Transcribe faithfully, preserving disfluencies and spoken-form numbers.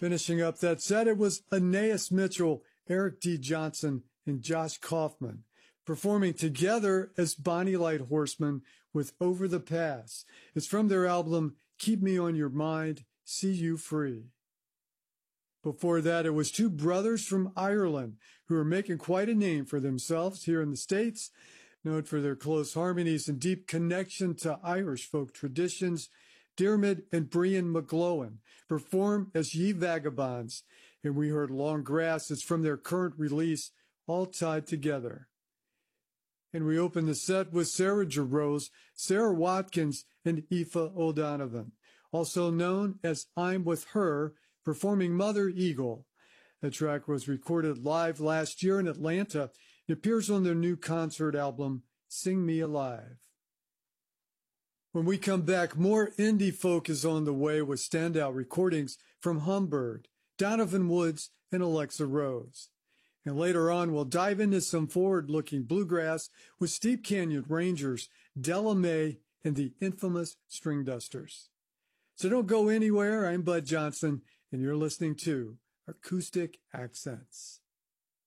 Finishing up that set, it was Anais Mitchell, Eric D. Johnson, and Josh Kaufman, performing together as Bonnie Light Horseman with Over the Pass. It's from their album, Keep Me on Your Mind, See You Free. Before that, it was two brothers from Ireland who are making quite a name for themselves here in the States, known for their close harmonies and deep connection to Irish folk traditions. Diarmid and Brian McGlowan perform as Ye Vagabonds, and we heard Long Grass. It's from their current release, All Tied Together. And we opened the set with Sarah Jarosz, Sarah Watkins, and Aoife O'Donovan, also known as I'm With Her, performing Mother Eagle. The track was recorded live last year in Atlanta. It appears on their new concert album, Sing Me Alive. When we come back, more indie folk is on the way with standout recordings from Humbird, Donovan Woods, and Alexa Rose. And later on, we'll dive into some forward-looking bluegrass with Steep Canyon Rangers, Della Mae, and the infamous String Dusters. So don't go anywhere. I'm Bud Johnson, and you're listening to Acoustic Accents.